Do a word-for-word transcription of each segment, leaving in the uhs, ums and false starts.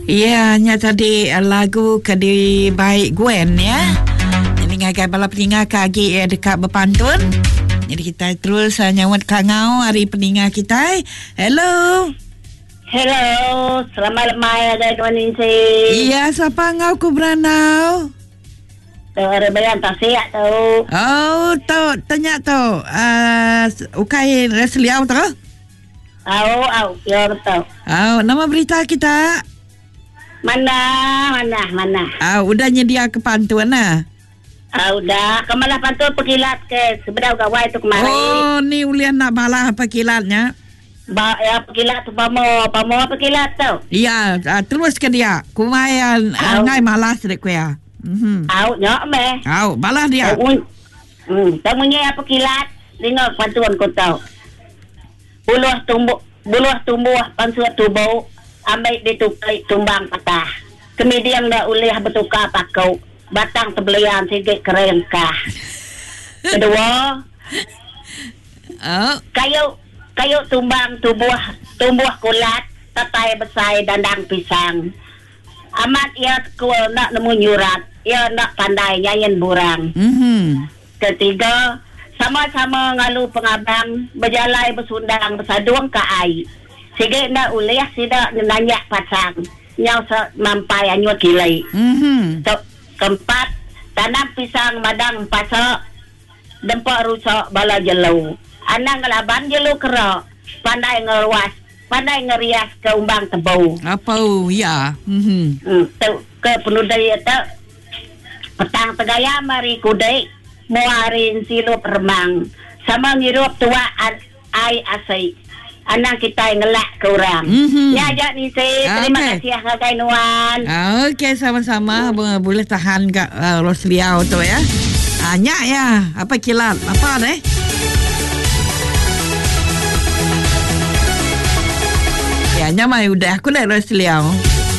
Ya, nya tadi lagu Kedi Baik Gwen ya. Ini ngagai bala peninga kagi ya dekat berpantun. Jadi kita terus uh, nyawat kangau hari peninga kita. Hello. Hello, selamat lemai ada kawan ini. Iya, siapa ngau ku beranau? Tuh ada bayan tak siap tu. Oh, tu tanya tu. Uh, ukai resliau tu? Au, au, biar tahu. Oh, nama berita kita? Mana, mana, mana. Ah, udah nyedia ke pantun nah. Ah, udah. Kemalah pantun pekilat ke sebedau gawai tu kemarin. Oh, ni ulian nak balah apa kilatnya? Ba, ya pekilat tu pamo, pamo pekilat tu. Iya, uh, terus ke dia. Kumayan uh, ngai malas dek ku ya. Mhm. Au, nyok me. Au, balah dia. Au, hmm, tamunya apa kilat? Dengar pantun kau tahu. Buluh tumbuh, buluh tumbuh pansuat tubuh. Ambil ditukai tumbang patah. Kemudian dah ulih bertukar pakau. Batang terbelian sikit kerengkah. Kedua. Oh. Kayu, kayu tumbang tubuh, tumbuh kulat. Tatai besai dandang pisang. Amat ia kuat nak nemu nyurat. Ia nak pandai nyanyian burang. Mhm. Ketiga. Sama-sama ngalu pengabang. Berjalai bersundang bersaduang ke air. Sige na ulih sida nanya pasang nyau sa mampai anyo kilay. Mhm. So, keempat tanam pisang madang paso dempa rusak bala jelo. Anang ngelaban jelo kera pandai ngeruas pandai ngerias ke umbang tebau. Apa ya? Mhm. Hmm, tu ke penudai eta petang tegaya mari kudai muarin silup remang sama ngirup tua ai asai. Anak kita yang ngelak ke orang. Mm-hmm. Ya, ajak ni saya. Terima okay. kasih ya, Kak Nuan. Okey, sama-sama. Mm. Boleh tahan Kak uh, Rosliau tu ya. Banyak ya. Apa kilat? Apa deh? Ya, nyamai udah. Aku dah Rosliau.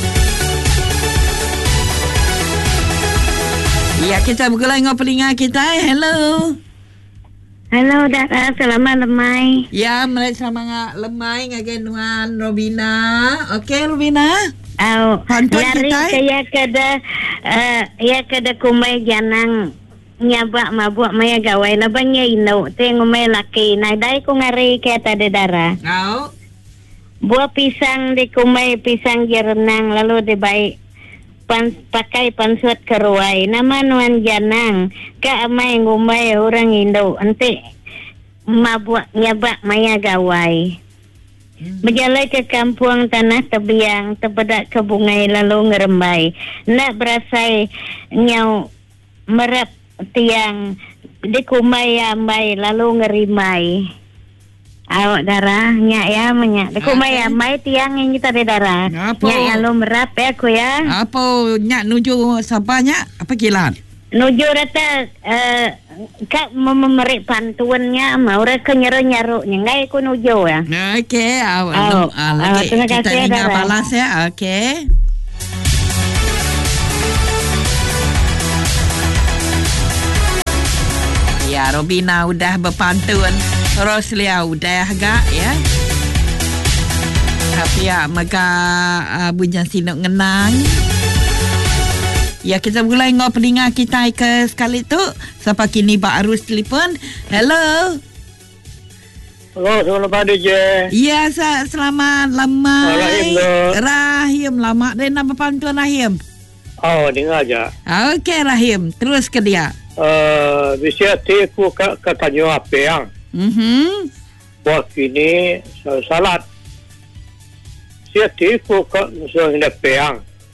Ya, kita bergulai dengan pelinga kita. Hello. Halo, Dara. Selamat lemai. Ya, mereka selamat lemai ngagenuan Robina. Okey, Robina. Oh, pantun lari kita. Kaya kada, uh, ya kada kumay janang nyabak mabuk maya gawai labanya ino. Tengok may laki. Naday ko ngari kaya tada Dara. Oh. Buah pisang di kumay pisang jerenang lalu di baik. Pan, pakai pansuat keruai nama nuan janang ka amai ngumai orang Indo ante mabuk nyabak maya gawai hmm. Berjalan ke kampung tanah tebiang terbedak ke bungai lalu ngerembai nak berasai nyau merap tiang di kumai amai lalu ngerimai. Awak darah nyak ya menyak. Aku mai mai tiang yang kita ada darah. Nyak yang lu merap ya aku ya. Apa nyak nuju siapa nyak? Apa kilat? Nuju rata uh, kak memerik pantuannya mau reka nyaru-nyaru ngai aku nuju ya. Okey, awak oh, ah, lagi oh, kita dengar balas ya. Okey. Ya, Robina udah berpantun. Roslia udah agak ya. Tapi ya maka uh, bunyi sinuk ngenang. Ya, kita mulai ngop peninga kita ke sekali tu. Sampai kini baru telefon. Hello. Hello, selamat pagi je. Ya, selamat lama. Rahim. Rahim lama dia nama pantun Rahim. Oh, dengar aja. Okey Rahim, terus ke dia. Uh, bisa tipu ke katanya apa yang? Mhm. Buat ini salat. Saya tipu ke musuh hendak peang.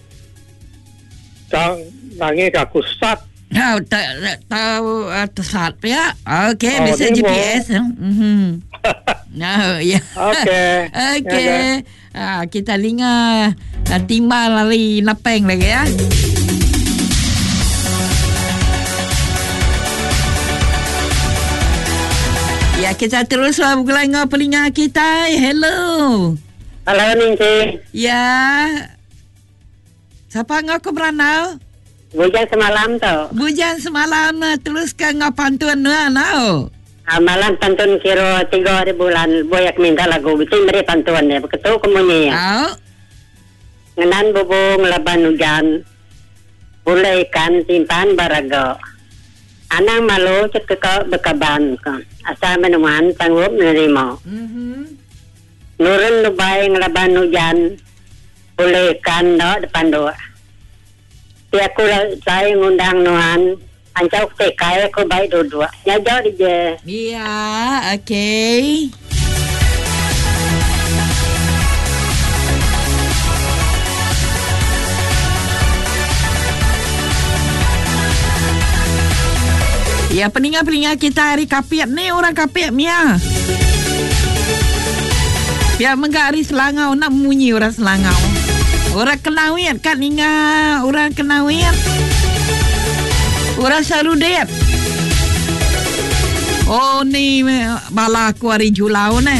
Tang nangi ke kusat. Tahu tahu tersat ya. Okey, Oh, bisa ni G P S. Mhm. No, ya. Okey. Okey. Ah, kita linga dan timbal lari napeng lagi ya. Ya, kita terus bergulai dengan pelinga kita. Hello. Halo, Ninti. Ya. Siapa ngaku beranau? Bujan semalam tu. Bujan semalam terus ke ngapantun na nau. Ah, malam pantun kira tiga hari bulan boyak minta lagu itu beri pantuan dia begitu kemudian. Oh. ngenan bubung laban hujan. Bulai ikan timpan barago. Anang malu cekek bekaban ka. Asa menuman tanggup nerimo. Mhm. Nurun lubai ngelaban hujan. Bulai ikan do depan doa. Dia aku saya ngundang nuan. Ancau tekai aku baik dua-dua. Nyajau dia. Ya, okey. Ya, peningat-peningat kita hari Kapiat ni orang Kapiat Mia. Biar menggak hari Selangau nak munyi orang Selangau. Orang Kenawit kan ingat orang Kenawit. Orang Sarudet. Oh ni bala aku hari Julau ni.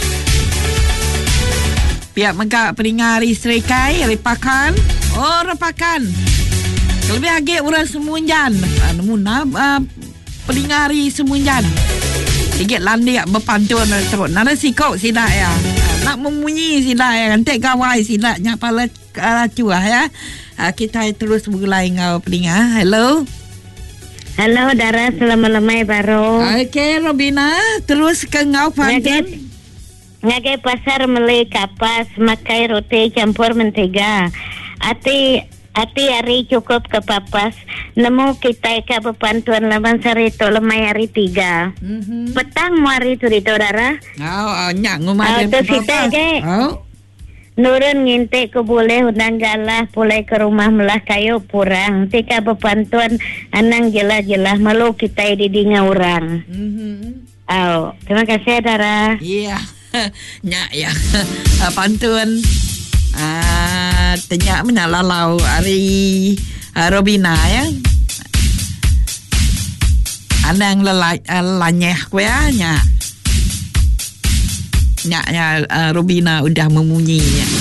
Biar menggak peringat hari Serikai, hari Pakan. Oh, orang Pakan. Lebih lagi orang Semunjan. Anu nak uh, peringat hari Semunjan. Sikit landik berpantun terus. Nada sikok sidak ya. Nak memunyi sidak ya. Nanti kawai sidaknya pala uh, cuah ya. Uh, kita terus mulai ngau peringat. Hello. Halo Dara, selamat lemai baru. Okey Robina, terus ke ngau pantun. Ngagai pasar melei kapas, makai roti campur mentega. Ati ati hari cukup ke papas. Nemu kita ke pepantun laban sarito lemai hari tiga. Mhm. Petang mu hari tu itu Dara. Oh, oh nyak ngumah Oh, tu sita ke? Oh. Nurun nginte ko boleh undang galah pulai ke rumah melah kayu purang. Tika pepantun anang jelah-jelah malu kita di dinga orang. Mhm. Oh, terima kasih Dara. Iya. Nyak ya. Pantun. Ah, tenyak mana lalau hari uh, Robina ya. Anang lelai uh, lanyeh ko ya nyak. Nyak ya uh, Robina udah memunyi ya.